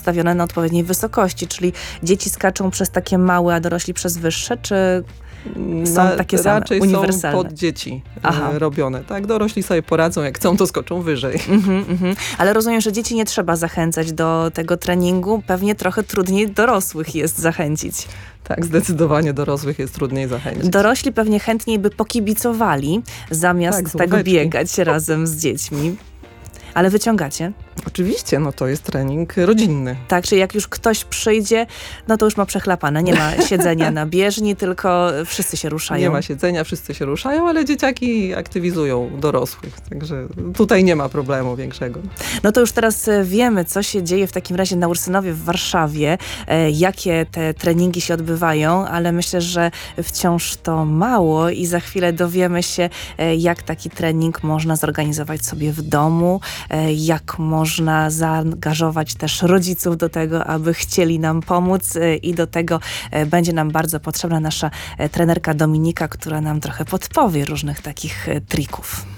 postawione na odpowiedniej wysokości, czyli dzieci skaczą przez takie małe, a dorośli przez wyższe, czy są takie same, raczej uniwersalne? są pod dzieci robione. Tak, dorośli sobie poradzą, jak chcą, to skoczą wyżej. Ale rozumiem, że dzieci nie trzeba zachęcać do tego treningu. Pewnie trochę trudniej dorosłych jest zachęcić. Tak, zdecydowanie dorosłych jest trudniej zachęcić. Dorośli pewnie chętniej by pokibicowali, zamiast tak biegać razem z dziećmi. Ale wyciągacie? Oczywiście, no to jest trening rodzinny. Tak, czyli jak już ktoś przyjdzie, no to już ma przechlapane. Nie ma siedzenia na bieżni, tylko wszyscy się ruszają. Nie ma siedzenia, wszyscy się ruszają, ale dzieciaki aktywizują dorosłych. Także tutaj nie ma problemu większego. No to już teraz wiemy, co się dzieje w takim razie na Ursynowie w Warszawie, jakie te treningi się odbywają, ale myślę, że wciąż to mało i za chwilę dowiemy się, jak taki trening można zorganizować sobie w domu, jak można zaangażować też rodziców do tego, aby chcieli nam pomóc i do tego będzie nam bardzo potrzebna nasza trenerka Dominika, która nam trochę podpowie różnych takich trików.